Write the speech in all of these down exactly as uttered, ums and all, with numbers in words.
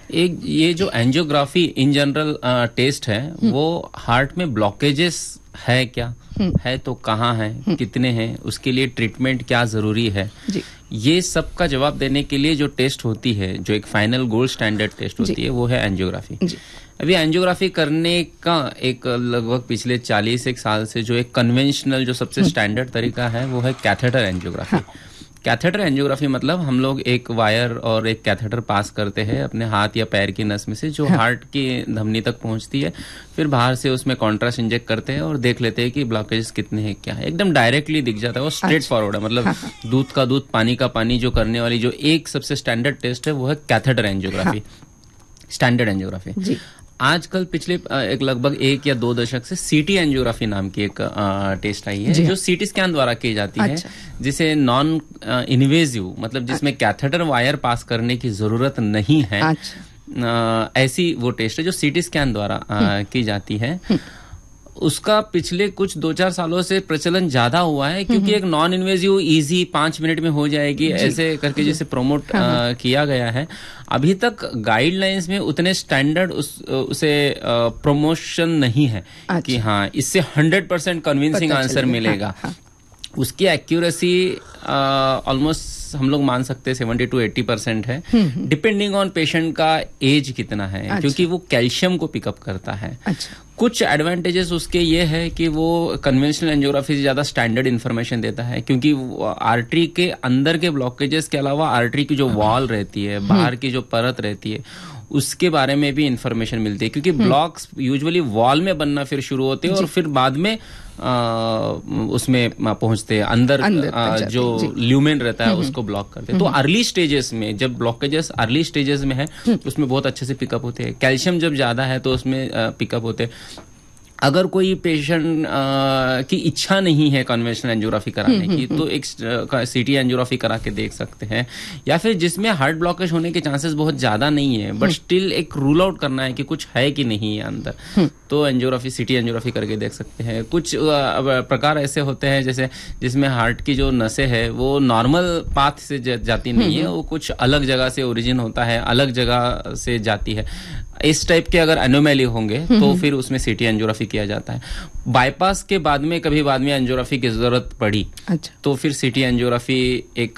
एक ये जो एंजियोग्राफी इन जनरल टेस्ट है वो हार्ट में ब्लॉकेजेस है क्या है तो कहाँ है, कितने हैं, उसके लिए ट्रीटमेंट क्या जरूरी है, ये सब का जवाब देने के लिए जो टेस्ट होती है, जो एक फाइनल गोल्ड स्टैंडर्ड टेस्ट होती है, वो है एंजियोग्राफी। अभी एंजियोग्राफी करने का एक लगभग पिछले चालीस एक साल से जो एक कन्वेंशनल जो सबसे स्टैंडर्ड तरीका है वो है कैथेटर एंजियोग्राफी। कैथेटर एंजियोग्राफी मतलब हम लोग एक वायर और एक कैथेटर पास करते हैं अपने हाथ या पैर की नस में से जो हाँ। हार्ट की धमनी तक पहुंचती है, फिर बाहर से उसमें कॉन्ट्रास्ट इंजेक्ट करते हैं और देख लेते हैं कि ब्लॉकेजेस कितने हैं, क्या है, एकदम डायरेक्टली दिख जाता है। वो स्ट्रेट फॉरवर्ड है, मतलब हाँ। दूध का दूध पानी का पानी जो करने वाली जो एक सबसे स्टैंडर्ड टेस्ट है वो है कैथेटर एंजियोग्राफी, स्टैंडर्ड एंजियोग्राफी। आजकल पिछले एक लगभग एक या दो दशक से सीटी एंजियोग्राफी नाम की एक आ, टेस्ट आई है जो सीटी स्कैन द्वारा की जाती अच्छा। है, जिसे नॉन इन्वेजिव मतलब जिसमें अच्छा। कैथेटर वायर पास करने की जरूरत नहीं है, अच्छा। आ, ऐसी वो टेस्ट है जो सीटी स्कैन द्वारा आ, की जाती है। उसका पिछले कुछ दो चार सालों से प्रचलन ज्यादा हुआ है क्योंकि एक नॉन इन्वेजिव इजी पांच मिनट में हो जाएगी ऐसे करके जिसे प्रमोट आ, किया गया है। अभी तक गाइडलाइंस में उतने स्टैंडर्ड उस, उसे प्रमोशन नहीं है अच्छा। कि हाँ इससे हंड्रेड परसेंट कन्विंसिंग आंसर मिलेगा। हाँ, हाँ। उसकी एक्यूरेसी ऑलमोस्ट हम लोग मान सकते हैं सेवेंटी टू एट्टी परसेंट है, डिपेंडिंग ऑन पेशेंट का एज कितना है, अच्छा। क्योंकि वो कैल्शियम को पिकअप करता है। अच्छा। कुछ एडवांटेजेस उसके ये है कि वो कन्वेंशनल एंजियोग्राफी से ज्यादा स्टैंडर्ड इन्फॉर्मेशन देता है क्योंकि आर्टरी के अंदर के ब्लॉकेजेस के अलावा आर्टरी की जो वॉल रहती है, बाहर की जो परत रहती है, उसके बारे में भी इंफॉर्मेशन मिलती है क्योंकि ब्लॉक्स यूजुअली वॉल में बनना फिर शुरू होते हैं और फिर बाद में आ, उसमें पहुंचते हैं अंदर, अंदर आ, जो ल्यूमेन रहता है उसको ब्लॉक करते हैं। तो अर्ली स्टेजेस में जब ब्लॉकेजेस अर्ली स्टेजेस में है उसमें बहुत अच्छे से पिकअप होते हैं। कैल्शियम जब ज्यादा है तो उसमें पिकअप होते हैं। अगर कोई पेशेंट की इच्छा नहीं है कन्वेंशनल एंजियोग्राफी कराने की तो एक सीटी एंजियोग्राफी करा के देख सकते हैं, या फिर जिसमें हार्ट ब्लॉकेज होने के चांसेस बहुत ज्यादा नहीं है बट स्टिल एक रूल आउट करना है कि कुछ है कि नहीं है अंदर, तो एंजियोग्राफी सीटी एंजियोग्राफी करके देख सकते हैं। कुछ प्रकार ऐसे होते हैं जैसे जिसमें हार्ट की जो नसें है वो नॉर्मल पाथ से जाती नहीं है, वो कुछ अलग जगह से ओरिजिन होता है, अलग जगह से जाती है। इस टाइप के अगर एनोमैली होंगे तो फिर उसमें सीटी एंजियोग्राफी किया जाता है। बाईपास के बाद में कभी बाद में एंजियोग्राफी की जरूरत पड़ी अच्छा। तो फिर सीटी एंजियोग्राफी एक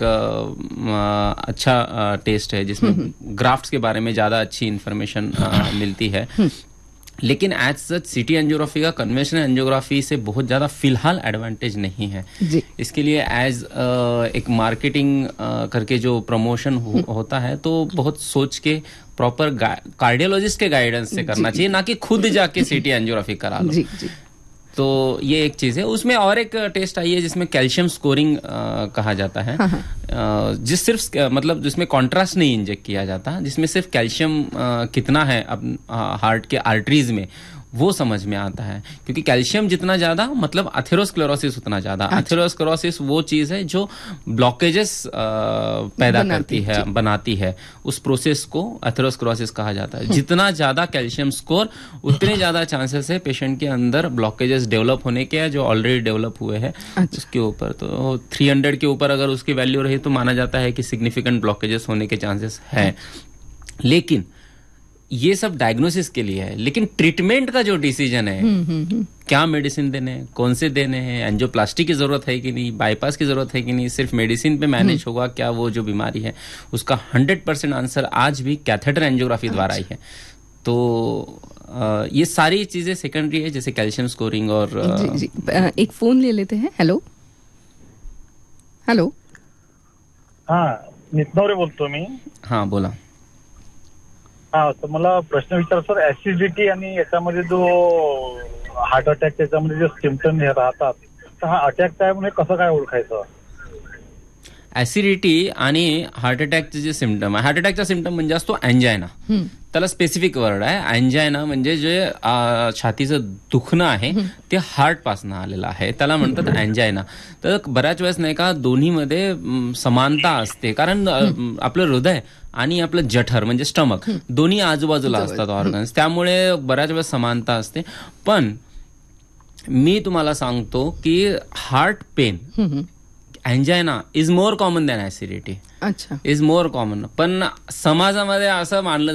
आ, अच्छा आ, टेस्ट है जिसमें ग्राफ्ट्स के बारे में ज्यादा अच्छी इंफॉर्मेशन मिलती है। लेकिन एज सच सीटी एंजियोग्राफी का कन्वेंशनल एंजियोग्राफी से बहुत ज्यादा फिलहाल एडवांटेज नहीं है जी। इसके लिए एज एक मार्केटिंग करके जो प्रमोशन हो, होता है तो बहुत सोच के प्रॉपर कार्डियोलॉजिस्ट के गाइडेंस से करना चाहिए, ना कि खुद जाके सीटी एंजियोग्राफी करा लो जी, जी। तो ये एक चीज है। उसमें और एक टेस्ट आई है जिसमें कैल्शियम स्कोरिंग कहा जाता है, हाँ, हाँ। जिस सिर्फ मतलब जिसमें कॉन्ट्रास्ट नहीं इंजेक्ट किया जाता, जिसमें सिर्फ कैल्शियम कितना है अब हार्ट के आर्टरीज में वो समझ में आता है क्योंकि कैल्शियम जितना ज्यादा मतलब एथेरोस्क्लेरोसिस उतना ज्यादा। अच्छा। एथेरोस्क्लेरोसिस वो चीज है जो ब्लॉकेजेस पैदा करती है, बनाती है, उस प्रोसेस को एथेरोस्क्लेरोसिस कहा जाता है। जितना ज्यादा कैल्शियम स्कोर उतने ज्यादा चांसेस है पेशेंट के अंदर ब्लॉकेजेस डेवलप होने के जो ऑलरेडी डेवलप हुए हैं। अच्छा। उसके ऊपर तो थ्री हंड्रेड के ऊपर अगर उसकी वैल्यू रही तो माना जाता है कि सिग्निफिकेंट ब्लॉकेजेस होने के चांसेस है। लेकिन ये सब डायग्नोसिस के लिए है, लेकिन ट्रीटमेंट का जो डिसीजन है हुँ, हुँ, हुँ. क्या मेडिसिन देने हैं, कौन से देने हैं, एंजियोप्लास्टी की जरूरत है कि नहीं, बाईपास की जरूरत है कि नहीं, सिर्फ मेडिसिन पे मैनेज होगा क्या वो जो बीमारी है, उसका हंड्रेड परसेंट आंसर आज भी कैथेटर एंजियोग्राफी द्वारा ही है। तो आ, ये सारी चीजें सेकेंडरी है जैसे कैल्शियम स्कोरिंग और आ, जी, जी. एक फोन ले लेते हैं। हेलो हेलो हाँ, नितनवरे बोलतो मी। हाँ बोला। हा, तर मला प्रश्न विचार सर, ऍसिडिटी आणि याच्यामध्ये जो हार्ट अटॅक त्याच्यामध्ये जे सिम्पटम राहतात तर हा अटॅक काय म्हणजे कसं काय ओळखायचं? ऍसिडिटी आणि हार्ट अटॅकचे जे सिम्पटम आहे, हार्ट अटॅकचा सिम्पटम म्हणजे असतो अँजायना, त्याला स्पेसिफिक वर्ड आहे अँजायना, म्हणजे जे छातीचं दुखणं आहे ते हार्ट पासून आलेलं आहे, त्याला म्हणतात अँजायना. तर बऱ्याच वेळेस नाही का दोन्हीमध्ये समानता असते, कारण आपलं हृदय आणि आपलं जठर म्हणजे स्टमक दोन्ही आजूबाजूला असतात ऑर्गन्स, त्यामुळे बऱ्याच वेळेस समानता असते. पण मी तुम्हाला सांगतो की heart pen angina is more common than acidity. अच्छा, इज मोर कॉमन. पण समाजामध्ये असं मानलं